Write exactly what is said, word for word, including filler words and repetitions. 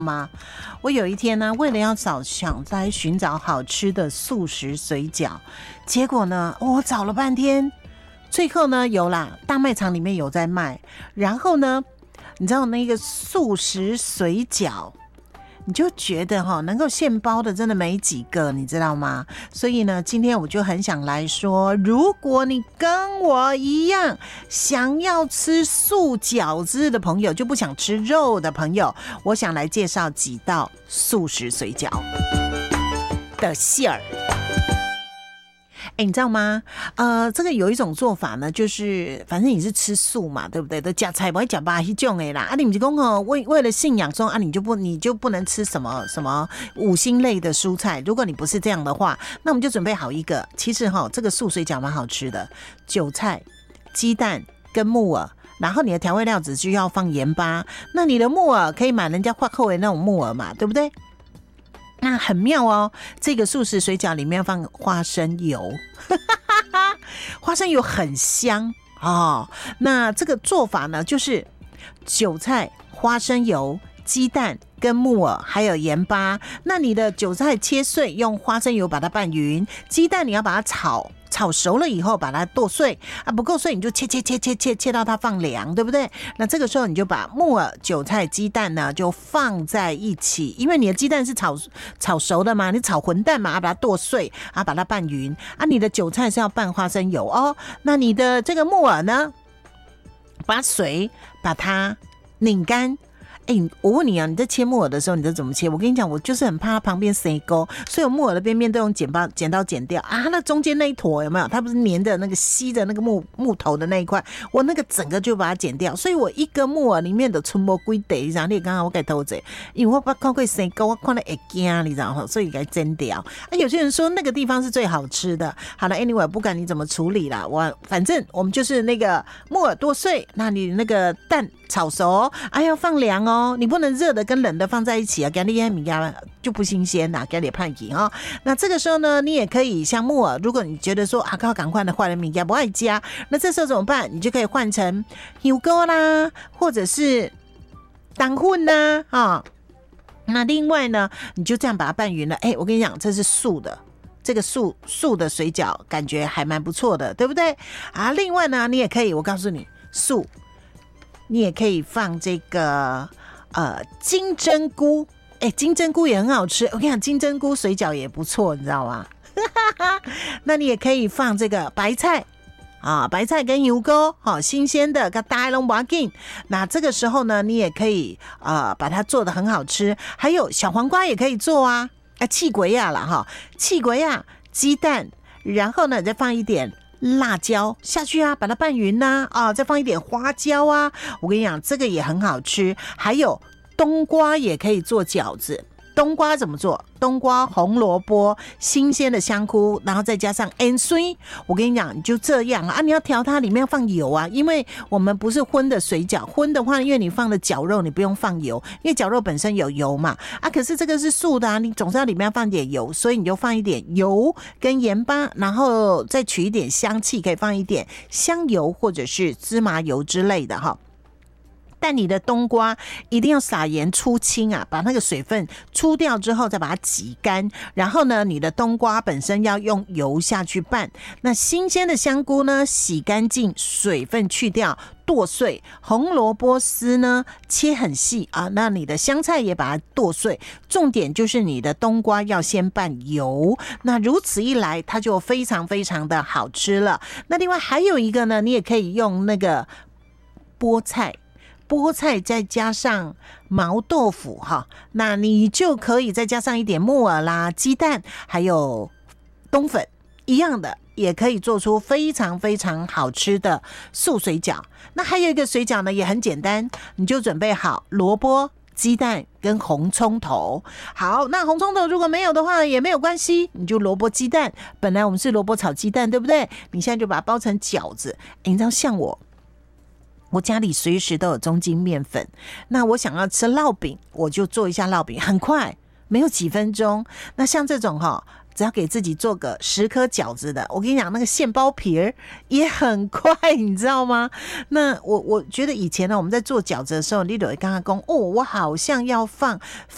吗？我有一天呢，为了要找想来寻找好吃的素食水饺，结果呢，我找了半天，最后呢有啦，大卖场里面有在卖。然后呢，你知道那个素食水饺，你就觉得哈，能够现包的真的没几个，你知道吗？所以呢，今天我就很想来说，如果你跟我一样想要吃素饺子的朋友，就不想吃肉的朋友，我想来介绍几道素食水饺的馅儿。哎，你知道吗？呃，这个有一种做法呢，就是反正你是吃素嘛，对不对？都加菜不会加吧那种的啦。啊，你不是说哦，为为了信仰说啊，你就不你就不能吃什么什么五星类的蔬菜。如果你不是这样的话，那我们就准备好一个。其实哈、哦，这个素水饺蛮好吃的，韭菜、鸡蛋跟木耳。然后你的调味料只需要放盐巴，那你的木耳可以买人家花扣的那种木耳嘛，对不对？那很妙哦，这个素食水饺里面放花生油，花生油很香哦。那这个做法呢，就是韭菜、花生油、鸡蛋跟木耳还有盐巴。那你的韭菜切碎，用花生油把它拌匀，鸡蛋你要把它炒。炒熟了以后把它剁碎啊，不够碎你就切切切切切切到它放凉，对不对？那这个时候你就把木耳、韭菜、鸡蛋呢就放在一起，因为你的鸡蛋是炒炒熟的嘛，你炒混蛋嘛，把它剁碎啊，把它拌匀啊。你的韭菜是要拌花生油哦，那你的这个木耳呢，把水把它拧干。哎、欸，我问你啊，你在切木耳的时候，你都怎么切？我跟你讲，我就是很怕它旁边塞沟，所以我木耳的边边都用剪刀剪刀剪掉啊。它那中间那一坨有没有？它不是粘着那个吸着那个木木头的那一块，我那个整个就把它剪掉。所以我一个木耳里面的春波龟得，然后你刚刚我给偷贼，因为我不看过塞沟，我看了会惊，你知道吗？所以给剪掉。啊，有些人说那个地方是最好吃的。好了 ，anyway， 不管你怎么处理啦，我反正我们就是那个木耳剁碎，那你那个蛋炒熟，哎、啊、要放凉哦。你不能热的跟冷的放在一起啊，给你米呀就不新鲜啦，给你判给啊。那这个时候呢，你也可以像木耳，如果你觉得说啊，靠，赶快的坏了米呀不爱加，那这时候怎么办？你就可以换成油锅啦，或者是当混呐啊。那另外呢，你就这样把它拌匀了。哎，我跟你讲，这是素的。这个素素的水饺感觉还蛮不错的，对不对啊？另外呢，你也可以，我告诉你，素你也可以放这个。呃，金针菇，哎、欸，金针菇也很好吃。我跟你讲，金针菇水饺也不错，你知道吗？那你也可以放这个白菜啊，白菜跟油锅，好、哦、新鲜的，跟大龙拔进。那这个时候呢，你也可以呃把它做得很好吃。还有小黄瓜也可以做啊，啊，气鬼呀啦哈，气鬼呀，鸡蛋，然后呢，再放一点。辣椒下去啊，把它拌匀呐 啊, 啊，再放一点花椒啊，我跟你讲，这个也很好吃。还有冬瓜也可以做饺子，冬瓜怎么做？冬瓜、红萝卜、新鲜的香菇，然后再加上盐水。我跟你讲，你就这样啊，你要调它里面要放油啊，因为我们不是荤的水饺，荤的话，因为你放了绞肉，你不用放油，因为绞肉本身有油嘛啊。可是这个是素的啊，你总是要里面要放点油，所以你就放一点油跟盐巴，然后再取一点香气，可以放一点香油或者是芝麻油之类的哈。但你的冬瓜一定要撒盐出清啊，把那个水分出掉之后再把它挤干，然后呢你的冬瓜本身要用油下去拌，那新鲜的香菇呢洗干净水分去掉剁碎，红萝卜丝呢切很细啊，那你的香菜也把它剁碎，重点就是你的冬瓜要先拌油，那如此一来它就非常非常的好吃了。那另外还有一个呢，你也可以用那个菠菜菠菜再加上毛豆腐哈，那你就可以再加上一点木耳啦、鸡蛋，还有冬粉，一样的也可以做出非常非常好吃的素水饺。那还有一个水饺呢，也很简单，你就准备好萝卜、鸡蛋跟红葱头。好，那红葱头如果没有的话也没有关系，你就萝卜鸡蛋。本来我们是萝卜炒鸡蛋，对不对？你现在就把它包成饺子。你知道像我。我家里随时都有中筋面粉，那我想要吃烙饼，我就做一下烙饼，很快，没有几分钟。那像这种哈，只要给自己做个十颗饺子的，我跟你讲，那个现包皮儿也很快，你知道吗？那我我觉得以前呢，我们在做饺子的时候，你都会跟他讲，哦，我好像要放